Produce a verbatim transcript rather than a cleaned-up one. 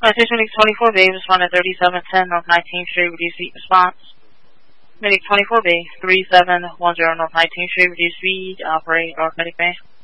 Citation Medic twenty-four B, respond at thirty-seven ten North nineteenth Street, reduce speed response. Medic twenty-four B, three seven one zero North nineteenth Street, reduce speed, operate North Medic Bay.